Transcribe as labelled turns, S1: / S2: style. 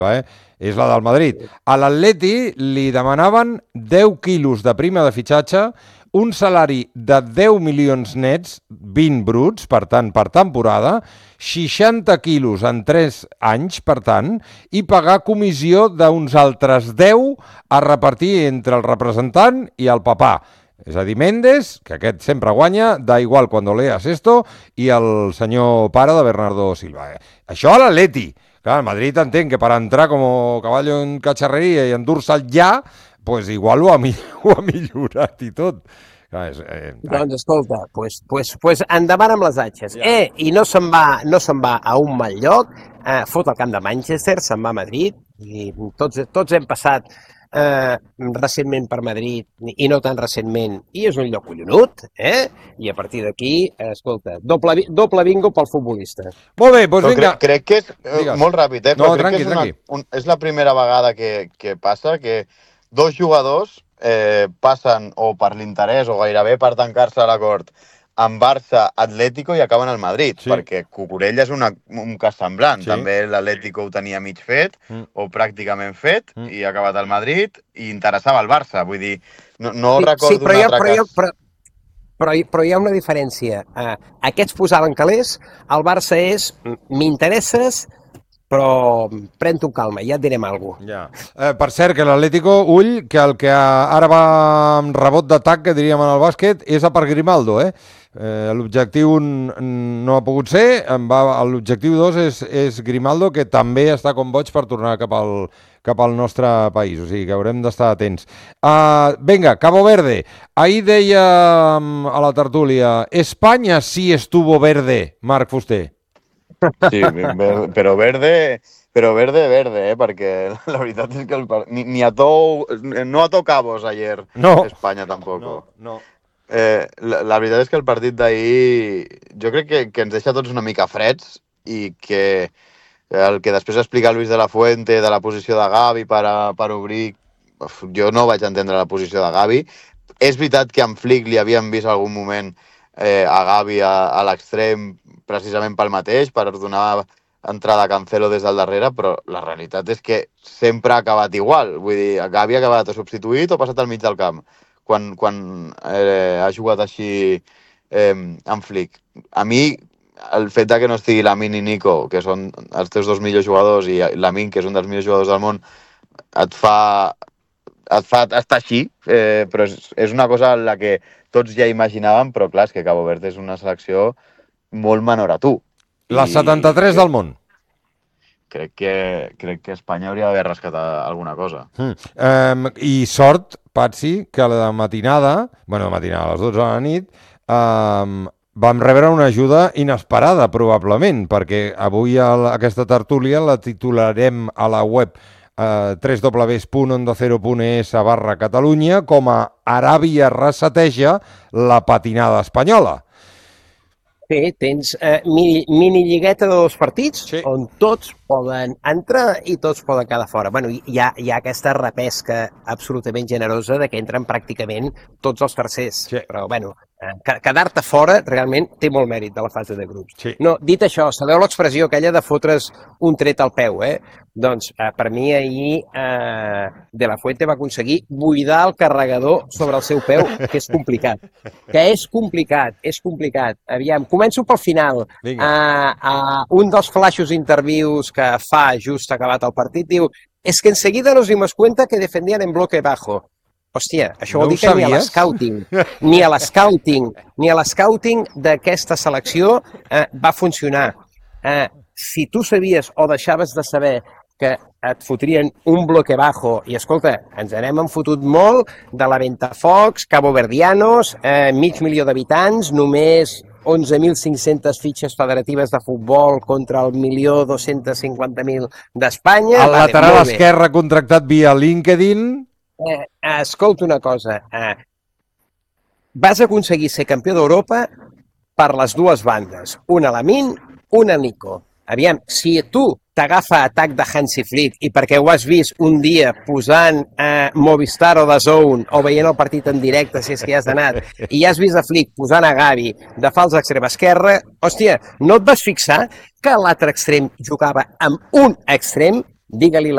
S1: és la del Madrid. A l'Atleti li demanaven 10 quilos de prima de fitxatge, un salari de 10 milions nets, 20 bruts, per tant, per temporada, 60 quilos en 3 anys, per tant, i pagar comissió d'uns altres 10 a repartir entre el representant i el papà. És a dir, Méndez, que aquest sempre guanya, da igual cuando leas esto, i el senyor pare de Bernardo Silva. Això a l'Atleti. Clar, el Madrid entenc que per entrar com caballo en cacharreria i endur-se'l ja, pues igual ho ha millorat i tot. Clar,
S2: doncs escolta, pues endavant amb les atxes. Ja. I no se'n va a un mal lloc, fot el camp de Manchester, se'n va a Madrid, i tots hem passat recentment per Madrid, i no tan recentment, i és un lloc collonut, i a partir d'aquí, escolta, doble bingo pel futbolista.
S1: Molt bé, doncs vinga.
S3: Crec que és molt ràpid,
S1: No, tranqui.
S3: És la primera vegada que passa que dos jugadors passen o per l'interès o gairebé per tancar-se a l'acord amb Barça, Atlético i acaben al Madrid, perquè Cucurella és un cas semblant. També l'Atlético ho tenia mig fet, o pràcticament fet, i ha acabat al Madrid, i interessava el Barça. Vull dir, no recordo un altre cas.
S2: Però hi ha una diferència. Aquests posaven calés, el Barça és, m'interesses, però pren-t'ho amb calma, ja et direm alguna cosa.
S1: Per cert, que l'Atlético, ull, que el que ara va amb rebot d'atac, que diríem en el bàsquet, és a per Grimaldo, L'objectiu no ha pogut ser, l'objectiu 2 és Grimaldo, que també està com boig per tornar cap al nostre país, o sigui que haurem d'estar atents. Vinga, Cabo Verde. Ahir deia a la tertúlia, Espanya sí estuvo verde, Marc Fuster.
S3: Sí, però verde, perquè la veritat és que no ató cabos ayer Espanya tampoc.
S1: No.
S3: La veritat és que el partit d'ahir jo crec que ens deixa tots una mica freds i que el que després explica Luis de la Fuente de la posició de Gavi per obrir, jo no vaig entendre la posició de Gavi. És veritat que amb Flick li havíem vist algun moment a Gavi a l'extrem precisament pel mateix, per donar entrada a Cancelo des del darrere, però la realitat és que sempre ha acabat igual. Vull dir, Gavi ha acabat substituït o passat al mig del camp quan ha jugat així amb Flick. A mi, el fet que no estigui Lamine i Nico, que són els teus dos millors jugadors, i Lamine, que és un dels millors jugadors del món, et fa estar així, però és una cosa en la que tots ja imaginàvem, però clar, és que Cabo Verde és una selecció molt menor a tu.
S1: La 73 del món.
S3: Crec que Espanya hauria d'haver rescatat alguna cosa.
S1: I sort, Patxi, que la matinada, a les 12 de la nit, vam rebre una ajuda inesperada, probablement, perquè avui aquesta tertúlia la titularem a la web www.ondocero.es/Catalunya com a Aràbia reseteja la patinada espanyola.
S2: Sí, tens mini lligueta de 2 partits, on tots poden entrar i tots poden quedar fora. Hi ha aquesta repesca absolutament generosa de que entren pràcticament tots els tercers. Però, quedar-te fora realment té molt mèrit de la fase de grups. No, dit això, sabeu l'expressió aquella de fotre's un tret al peu, Doncs, per mi ahir De la Fuente va aconseguir buidar el carregador sobre el seu peu, que és complicat. És complicat. Aviam, començo pel final. Un dels flaixos interviews que fa just acabat el partit diu «Es que enseguida nos dimos cuenta que defendían en bloque bajo». Hòstia, això vol dir que ni a l'escouting d'aquesta selecció va funcionar. Si tu sabies o deixaves de saber que et fotrien un bloque bajo, i escolta, ens n'hem fotut molt de la Ventafocs, caboverdianos, 500.000 d'habitants, només 11.500 fitxes federatives de futbol contra el 1.250.000 d'Espanya.
S1: El lateral esquerre contractat via LinkedIn.
S2: Escolta una cosa, vas aconseguir ser campió d'Europa per les dues bandes, una Lamine, una Nico. Aviam, si tu t'agafa atac de Hansi Flick i perquè ho has vist un dia posant Movistar o DAZN o veient el partit en directe, si és que hi has anat, i has vist a Flick posant a Gavi de fals extrem esquerre, hòstia, no et vas fixar que l'altre extrem jugava amb un extrem? Digue-li